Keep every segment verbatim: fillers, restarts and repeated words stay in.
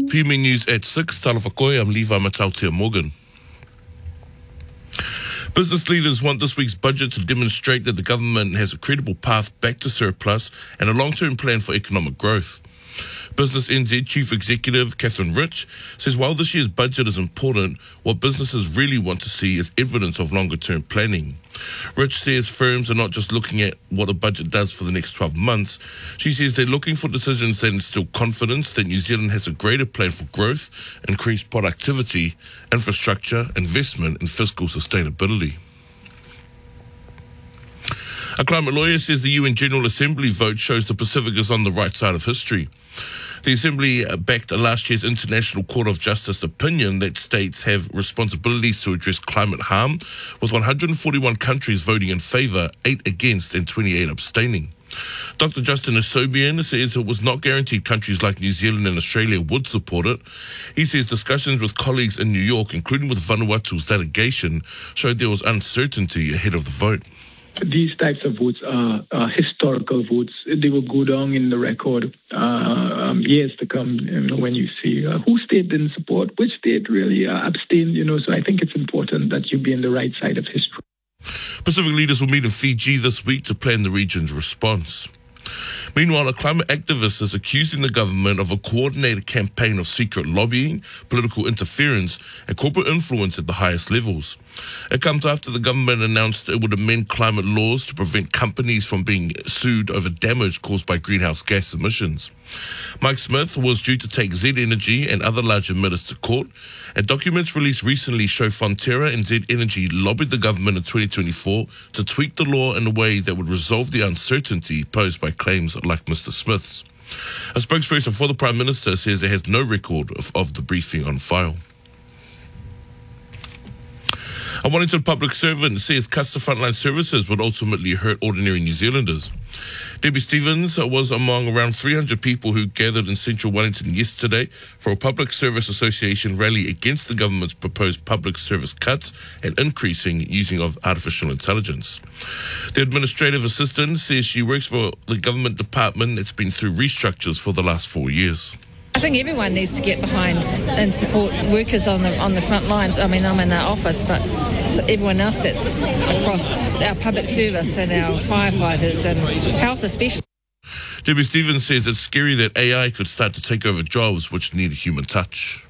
P M News at six, Tala Whakoe, I'm Levi Matautia Morgan. Business leaders want this week's budget to demonstrate that the government has a credible path back to surplus and a long-term plan for economic growth. Business N Z Chief Executive Catherine Rich says while this year's budget is important, what businesses really want to see is evidence of longer-term planning. Rich says firms are not just looking at what a budget does for the next twelve months. She says they're looking for decisions that instill confidence that New Zealand has a greater plan for growth, increased productivity, infrastructure, investment and fiscal sustainability. A climate lawyer says the U N General Assembly vote shows the Pacific is on the right side of history. The Assembly backed last year's International Court of Justice opinion that states have responsibilities to address climate harm, with one hundred forty-one countries voting in favour, eight against and twenty-eight abstaining. Doctor Justin Asobian says it was not guaranteed countries like New Zealand and Australia would support it. He says discussions with colleagues in New York, including with Vanuatu's delegation, showed there was uncertainty ahead of the vote. These types of votes are, are historical votes. They will go down in the record uh, um, years to come, you know, when you see uh, who state didn't support, which state really uh, abstained, you know. So I think it's important that you be on the right side of history. Pacific leaders will meet in Fiji this week to plan the region's response. Meanwhile, a climate activist is accusing the government of a coordinated campaign of secret lobbying, political interference and corporate influence at the highest levels. It comes after the government announced it would amend climate laws to prevent companies from being sued over damage caused by greenhouse gas emissions. Mike Smith was due to take Z Energy and other large emitters to court, and documents released recently show Fonterra and Z Energy lobbied the government in twenty twenty-four to tweak the law in a way that would resolve the uncertainty posed by claims like Mister Smith's. A spokesperson for the Prime Minister says it has no record of, of the briefing on file. A Wellington public servant says cuts to frontline services would ultimately hurt ordinary New Zealanders. Debbie Stevens was among around three hundred people who gathered in central Wellington yesterday for a Public Service Association rally against the government's proposed public service cuts and increasing using of artificial intelligence. The administrative assistant says she works for the government department that's been through restructures for the last four years. I think everyone needs to get behind and support workers on the on the front lines. I mean, I'm in our office, but everyone else that's across our public service and our firefighters and health especially. Debbie Stevens says it's scary that A I could start to take over jobs which need a human touch.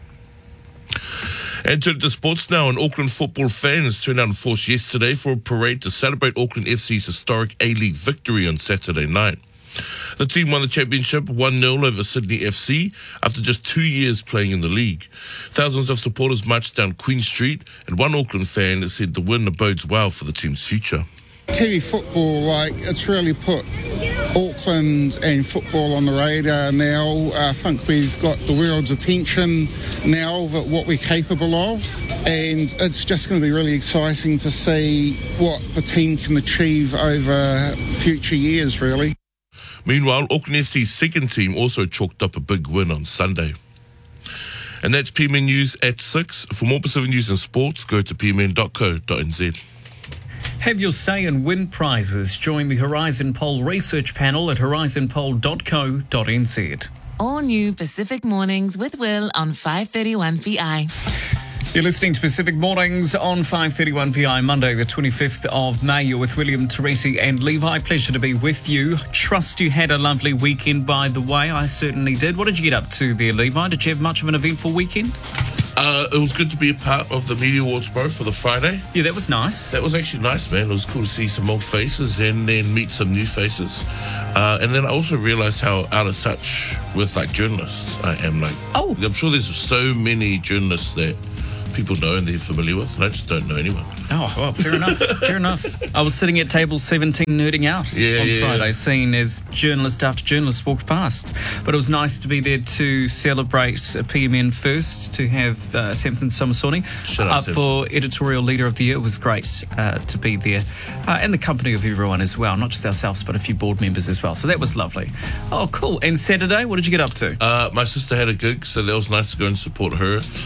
And to the sports now, and Auckland football fans turned out in force yesterday for a parade to celebrate Auckland F C's historic A-League victory on Saturday night. The team won the championship one nil over Sydney F C after just two years playing in the league. Thousands of supporters marched down Queen Street, and one Auckland fan said the win bodes well for the team's future. Kiwi football, like, it's really put Auckland and football on the radar now. I think we've got the world's attention now of what we're capable of, and it's just going to be really exciting to see what the team can achieve over future years, really. Meanwhile, Auckland F C's second team also chalked up a big win on Sunday. And that's P M N News at six. For more Pacific news and sports, go to p m n dot co dot n z. Have your say and win prizes. Join the Horizon Poll research panel at horizon poll dot co dot n z. All new Pacific Mornings with Will on five thirty-one V I. You're listening to Pacific Mornings on five thirty-one V I, Monday the twenty-fifth of May. You're with William, Teresi and Levi. Pleasure to be with you. Trust you had a lovely weekend, by the way. I certainly did. What did you get up to there, Levi? Did you have much of an eventful weekend? Uh, it was good to be a part of the Media Awards, bro, for the Friday. Yeah, that was nice. That was actually nice, man. It was cool to see some old faces and then meet some new faces. Uh, and then I also realized how out of touch with, like, journalists I am. Like, oh, I'm sure there's so many journalists that people know and they're familiar with, and I just don't know anyone. Oh, well, fair enough. Fair enough. I was sitting at table seventeen nerding out yeah, on yeah, Friday, yeah. seeing as journalist after journalist walked past. But it was nice to be there to celebrate P M N first, to have uh, Samson Somasoni up for editorial leader of the year. It was great uh, to be there, uh, in the company of everyone as well, not just ourselves, but a few board members as well. So that was lovely. Oh, cool. And Saturday, what did you get up to? Uh, my sister had a gig, so that was nice to go and support her.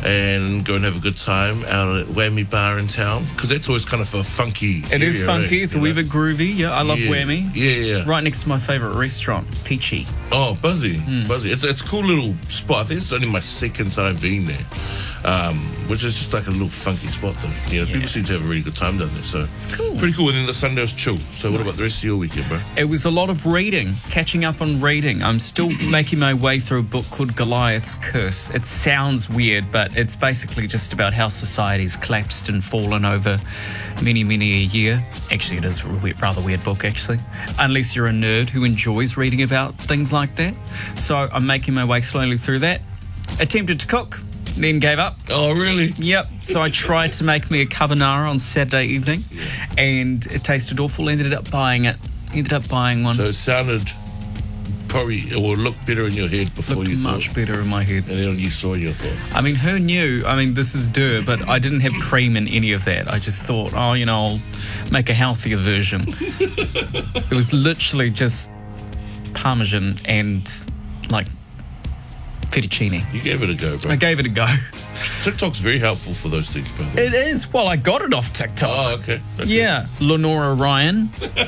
and go and have a good time out at Whammy Bar in town, because that's always kind of a funky It area, is funky. right? It's You a wee know? bit groovy. Yeah, I love Yeah. Whammy. Yeah, yeah. Right next to my favourite restaurant, Peachy. Oh, Buzzy, Buzzy. It's it's a cool little spot. I think it's only my second time being there, um, which is just like a little funky spot, though. You know, people seem to have a really good time down there, so it's cool. pretty cool. And then the Sunday was chill. So, what about the rest of your weekend, bro? It was a lot of reading, catching up on reading. I'm still making my way through a book called Goliath's Curse. It sounds weird, but it's basically just about how society's collapsed and fallen over many, many a year. Actually, it is a we- rather weird book, actually. Unless you're a nerd who enjoys reading about things like that. So I'm making my way slowly through that. Attempted to cook, then gave up. Oh, really? Yep. So I tried to make me a carbonara on Saturday evening, and it tasted awful. Ended up buying it. Ended up buying one. So it sounded probably, or looked better in your head before Looked you much thought. better in my head. And then you saw your thought. I mean, who knew? I mean, this is duh, but I didn't have cream in any of that. I just thought, oh, you know, I'll make a healthier version. It was literally just Parmesan and, like, fettuccine. You gave it a go, bro. I gave it a go. TikTok's very helpful for those things, by the way. It is. Well, I got it off TikTok. Oh, okay. okay. Yeah. Lenora Ryan.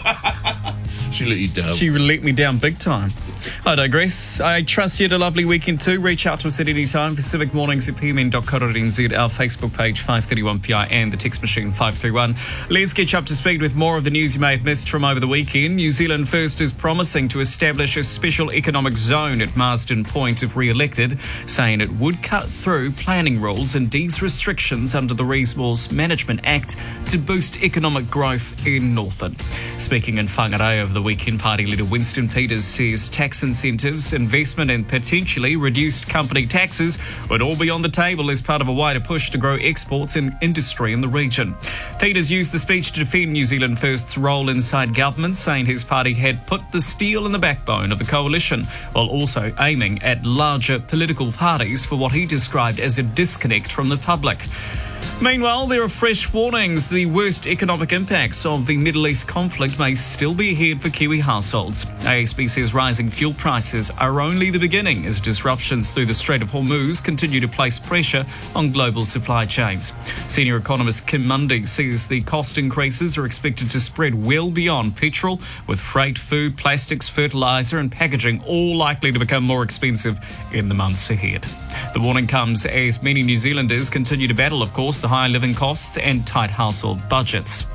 She let you down. She let me down big time. I digress. I trust you had a lovely weekend too. Reach out to us at any time. Pacific Mornings at p m n dot co dot n z, our Facebook page five thirty-one P I, and the text machine five three one. Let's get you up to speed with more of the news you may have missed from over the weekend. New Zealand First is promising to establish a special economic zone at Marsden Point if re-elected, saying it would cut through planning rules and ease restrictions under the Resource Management Act to boost economic growth in Northern. Speaking in Whangarei over the weekend, party leader Winston Peters says tax incentives, investment and potentially reduced company taxes would all be on the table as part of a wider push to grow exports and industry in the region. Peters used the speech to defend New Zealand First's role inside government, saying his party had put the steel in the backbone of the coalition, while also aiming at larger political parties for what he described as a disconnect from the public. Meanwhile, there are fresh warnings. The worst economic impacts of the Middle East conflict may still be ahead for Kiwi households. A S B says rising fuel prices are only the beginning as disruptions through the Strait of Hormuz continue to place pressure on global supply chains. Senior economist Kim Mundy says the cost increases are expected to spread well beyond petrol, with freight, food, plastics, fertiliser and packaging all likely to become more expensive in the months ahead. The warning comes as many New Zealanders continue to battle, of course, the high living costs and tight household budgets.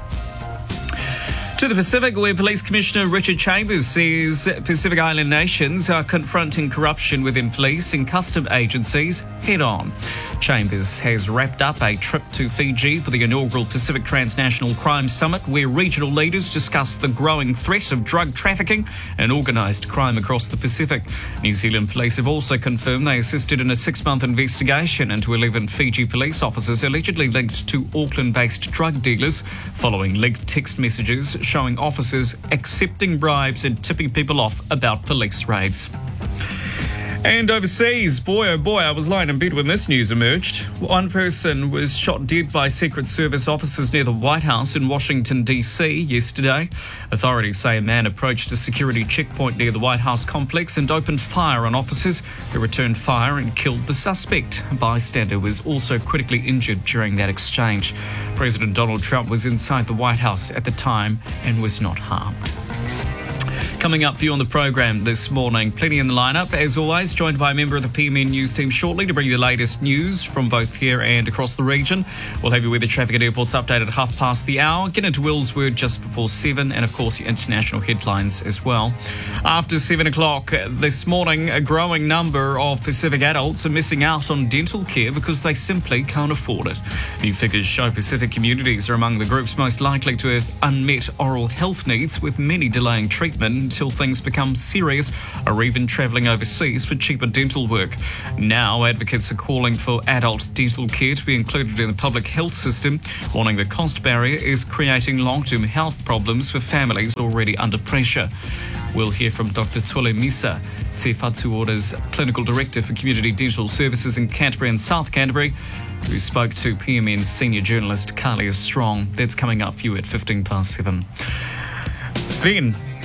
To the Pacific, where Police Commissioner Richard Chambers says Pacific Island nations are confronting corruption within police and custom agencies head-on. Chambers has wrapped up a trip to Fiji for the inaugural Pacific Transnational Crime Summit, where regional leaders discussed the growing threat of drug trafficking and organised crime across the Pacific. New Zealand police have also confirmed they assisted in a six-month investigation into eleven Fiji police officers allegedly linked to Auckland-based drug dealers, following leaked text messages showing officers accepting bribes and tipping people off about police raids. And overseas, boy oh boy, I was lying in bed when this news emerged. One person was shot dead by Secret Service officers near the White House in Washington, D C yesterday. Authorities say a man approached a security checkpoint near the White House complex and opened fire on officers, who returned fire and killed the suspect. A bystander was also critically injured during that exchange. President Donald Trump was inside the White House at the time and was not harmed. Coming up for you on the program this morning, plenty in the lineup. As always, joined by a member of the P M N News team shortly to bring you the latest news from both here and across the region. We'll have you with the traffic at airports update at half past the hour. Get into Will's Word just before seven, and of course your international headlines as well. After seven o'clock this morning, a growing number of Pacific adults are missing out on dental care because they simply can't afford it. New figures show Pacific communities are among the groups most likely to have unmet oral health needs, with many delaying treatment until things become serious, or even travelling overseas for cheaper dental work. Now, advocates are calling for adult dental care to be included in the public health system, warning the cost barrier is creating long-term health problems for families already under pressure. We'll hear from Doctor Tole Misa, Te Whatuora's Clinical Director for Community Dental Services in Canterbury and South Canterbury, who spoke to P M N's senior journalist Kalia Strong. That's coming up for you at fifteen past seven. Then,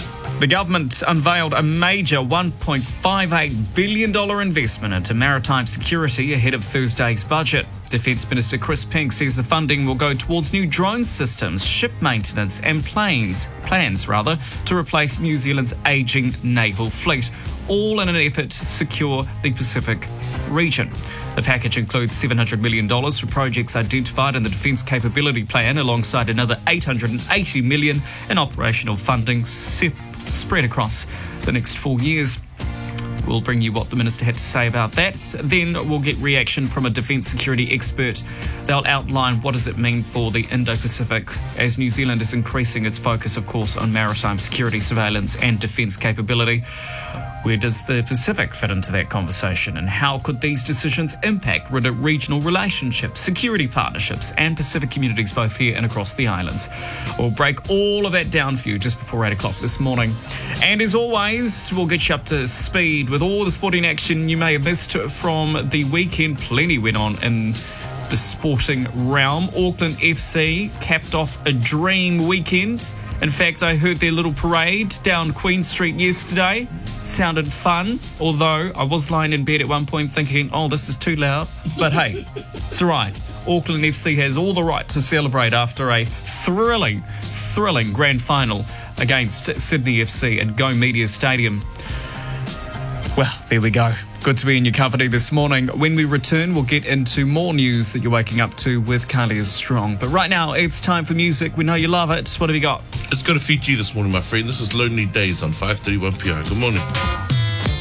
The government unveiled a major one point five eight billion dollars investment into maritime security ahead of Thursday's budget. Defence Minister Chris Pink says the funding will go towards new drone systems, ship maintenance and planes, plans rather, to replace New Zealand's ageing naval fleet, all in an effort to secure the Pacific region. The package includes seven hundred million dollars for projects identified in the Defence Capability Plan, alongside another eight hundred eighty million dollars in operational funding se- spread across the next four years. We'll bring you what the Minister had to say about that. Then we'll get reaction from a defence security expert. They'll outline what does it mean for the Indo-Pacific as New Zealand is increasing its focus, of course, on maritime security, surveillance and defence capability. Where does the Pacific fit into that conversation, and how could these decisions impact regional relationships, security partnerships and Pacific communities both here and across the islands? We'll break all of that down for you just before eight o'clock this morning. And as always, we'll get you up to speed with all the sporting action you may have missed from the weekend. Plenty went on in the sporting realm. Auckland F C capped off a dream weekend. In fact, I heard their little parade down Queen Street yesterday. Sounded fun, although I was lying in bed at one point thinking, oh, this is too loud. But hey, it's all right. Auckland F C has all the right to celebrate after a thrilling, thrilling grand final against Sydney F C at Go Media Stadium. Well, there we go. Good to be in your company this morning. When we return, we'll get into more news that you're waking up to with Carly Strong. But right now, it's time for music. We know you love it. What have you got? Let's go to Fiji this morning, my friend. This is Lonely Days on five thirty-one P I. Good morning.